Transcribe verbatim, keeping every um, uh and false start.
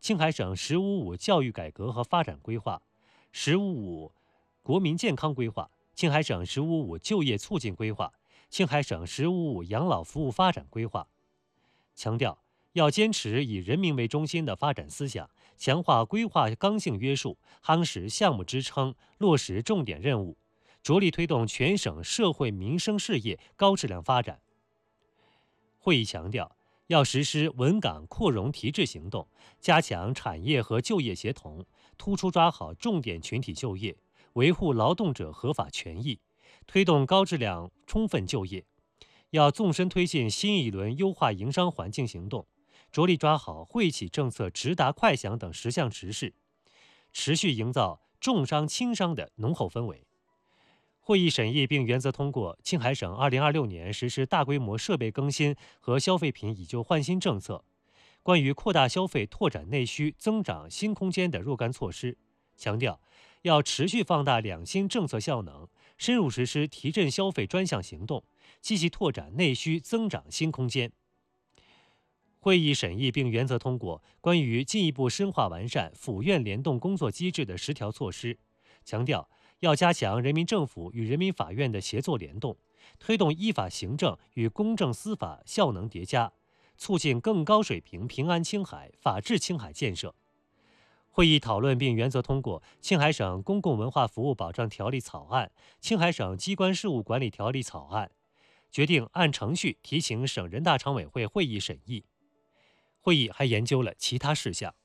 青海省“十五五”教育改革和发展规划、“十五五”国民健康规划、青海省“十五五”就业促进规划、青海省“十五五”养老服务发展规划。强调要坚持以人民为中心的发展思想，强化规划刚性约束，夯实项目支撑，落实重点任务，着力推动全省社会民生事业高质量发展。会议强调，要实施稳岗扩容提质行动，加强产业和就业协同，突出抓好重点群体就业，维护劳动者合法权益，推动高质量充分就业。要纵深推进新一轮优化营商环境行动，着力抓好惠企政策直达快响等十项实事，持续营造重商轻商的浓厚氛围。会议审议并原则通过青海省二零二六年实施大规模设备更新和消费品以旧换新政策，关于扩大消费、拓展内需、增长新空间的若干措施，强调要持续放大两新政策效能，深入实施提振消费专项行动，积极拓展内需、增长新空间。会议审议并原则通过关于进一步深化完善府院联动工作机制的十条措施，强调要加强人民政府与人民法院的协作联动，推动依法行政与公正司法效能叠加，促进更高水平平安青海、法治青海建设。会议讨论并原则通过《青海省公共文化服务保障条例》草案、《青海省机关事务管理条例》草案，决定按程序提请省人大常委会会议审议。会议还研究了其他事项。